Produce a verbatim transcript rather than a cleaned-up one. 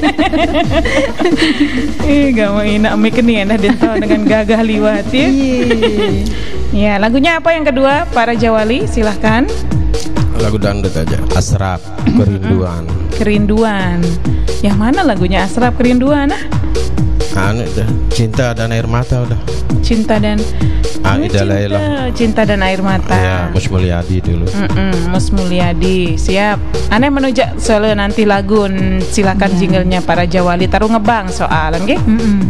Ih, gak mau ina mikin nih enak dento dengan gagah liwat ya. Ya, lagunya apa yang kedua? Para Jawali, silahkan. Lagu dangdut aja, Asrap Kerinduan. Kerinduan. Yang mana lagunya Asrap Kerinduan? Ah? Anu itu, Cinta dan Air Mata udah. Cinta dan Ah, Oh, Ida cinta, Laila. Cinta dan Air Mata. Ya, Mus Mulyadi dulu. Mm-mm, Mus Mulyadi, siap. Aneh menujak soalnya nanti lagu, silakan jinglenya Para Jawali taruh ngebang soalan, nggih.